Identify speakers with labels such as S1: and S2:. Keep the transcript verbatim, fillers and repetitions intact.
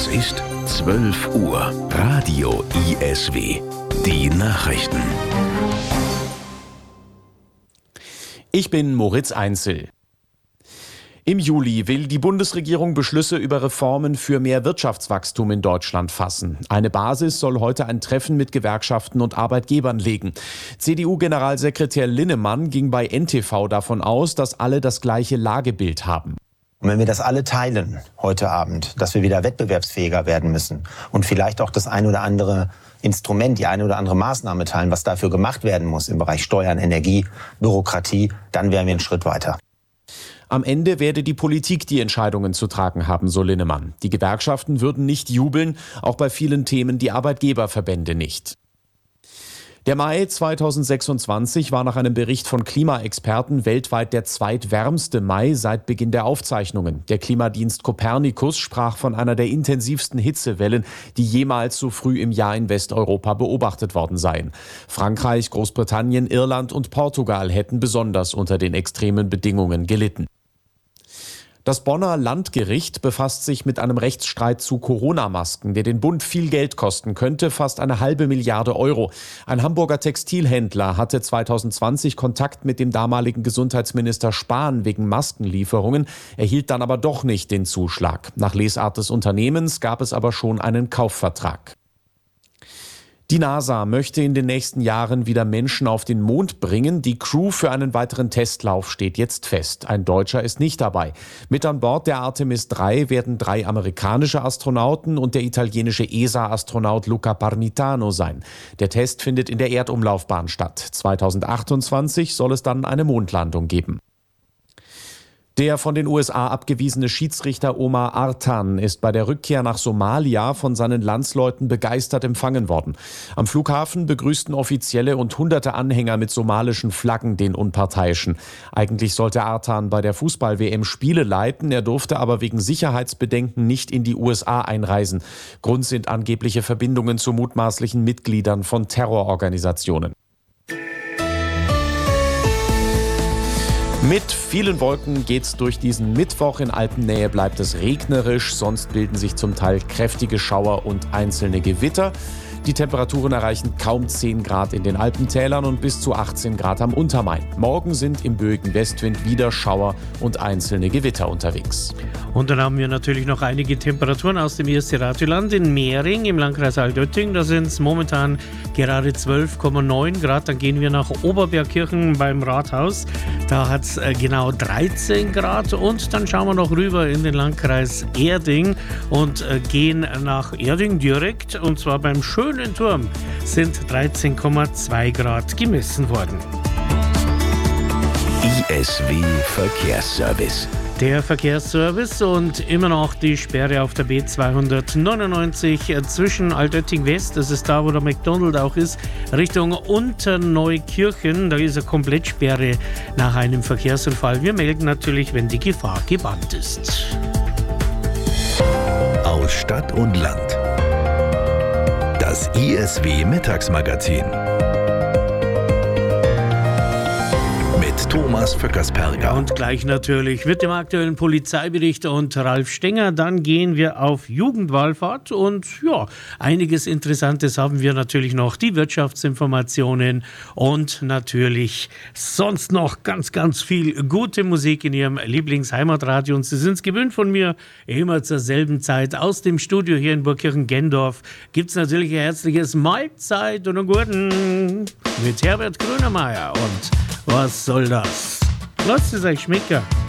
S1: ist zwölf Uhr. Radio I S W. Die Nachrichten.
S2: Ich bin Moritz Einzel. Im Juli will die Bundesregierung Beschlüsse über Reformen für mehr Wirtschaftswachstum in Deutschland fassen. Eine Basis soll heute ein Treffen mit Gewerkschaften und Arbeitgebern legen. C D U-Generalsekretär Linnemann ging bei N T V davon aus, dass alle das gleiche Lagebild haben.
S3: Und wenn wir das alle teilen heute Abend, dass wir wieder wettbewerbsfähiger werden müssen und vielleicht auch das ein oder andere Instrument, die eine oder andere Maßnahme teilen, was dafür gemacht werden muss im Bereich Steuern, Energie, Bürokratie, dann wären wir einen Schritt weiter.
S2: Am Ende werde die Politik die Entscheidungen zu tragen haben, so Linnemann. Die Gewerkschaften würden nicht jubeln, auch bei vielen Themen die Arbeitgeberverbände nicht. Der Mai zweitausendsechsundzwanzig war nach einem Bericht von Klimaexperten weltweit der zweitwärmste Mai seit Beginn der Aufzeichnungen. Der Klimadienst Copernicus sprach von einer der intensivsten Hitzewellen, die jemals so früh im Jahr in Westeuropa beobachtet worden seien. Frankreich, Großbritannien, Irland und Portugal hätten besonders unter den extremen Bedingungen gelitten. Das Bonner Landgericht befasst sich mit einem Rechtsstreit zu Corona-Masken, der den Bund viel Geld kosten könnte, fast eine halbe Milliarde Euro. Ein Hamburger Textilhändler hatte zweitausendzwanzig Kontakt mit dem damaligen Gesundheitsminister Spahn wegen Maskenlieferungen, erhielt dann aber doch nicht den Zuschlag. Nach Lesart des Unternehmens gab es aber schon einen Kaufvertrag. Die NASA möchte in den nächsten Jahren wieder Menschen auf den Mond bringen. Die Crew für einen weiteren Testlauf steht jetzt fest. Ein Deutscher ist nicht dabei. Mit an Bord der Artemis drei werden drei amerikanische Astronauten und der italienische E S A-Astronaut Luca Parmitano sein. Der Test findet in der Erdumlaufbahn statt. zweitausendachtundzwanzig soll es dann eine Mondlandung geben. Der von den U S A abgewiesene Schiedsrichter Omar Artan ist bei der Rückkehr nach Somalia von seinen Landsleuten begeistert empfangen worden. Am Flughafen begrüßten Offizielle und hunderte Anhänger mit somalischen Flaggen den Unparteiischen. Eigentlich sollte Artan bei der Fußball-W M Spiele leiten, er durfte aber wegen Sicherheitsbedenken nicht in die U S A einreisen. Grund sind angebliche Verbindungen zu mutmaßlichen Mitgliedern von Terrororganisationen. Mit vielen Wolken geht's durch diesen Mittwoch. In Alpennähe bleibt es regnerisch, sonst bilden sich zum Teil kräftige Schauer und einzelne Gewitter. Die Temperaturen erreichen kaum zehn Grad in den Alpentälern und bis zu achtzehn Grad am Untermain. Morgen sind im böigen Westwind wieder Schauer und einzelne Gewitter unterwegs.
S4: Und dann haben wir natürlich noch einige Temperaturen aus dem ersten Radioland. In Mehring im Landkreis Altötting, da sind es momentan gerade zwölf Komma neun Grad. Dann gehen wir nach Oberbergkirchen beim Rathaus. Da hat es äh, genau dreizehn Grad. Und dann schauen wir noch rüber in den Landkreis Erding und äh, gehen nach Erding direkt. Und zwar beim schönen Turm sind dreizehn Komma zwei Grad gemessen worden.
S1: I S W Verkehrsservice.
S4: Der Verkehrsservice und immer noch die Sperre auf der B zweihundertneunundneunzig zwischen Altötting West, das ist da, wo der McDonald's auch ist, Richtung Unterneukirchen. Da ist eine Komplettsperre nach einem Verkehrsunfall. Wir melden natürlich, wenn die Gefahr gebannt ist.
S1: Aus Stadt und Land. Das I S W Mittagsmagazin. Mit Thomas Vöckersperger.
S4: Und gleich natürlich mit dem aktuellen Polizeibericht und Ralf Stenger. Dann gehen wir auf Jugendwallfahrt und ja, einiges Interessantes haben wir natürlich noch. Die Wirtschaftsinformationen und natürlich sonst noch ganz, ganz viel gute Musik in Ihrem Lieblingsheimatradio. Und Sie sind es gewöhnt von mir, immer zur selben Zeit aus dem Studio hier in Burgkirchen-Gendorf gibt es natürlich ein herzliches Mahlzeit und einen guten mit Herbert Grönemeyer. Und was soll das? Lasst es euch schmecken.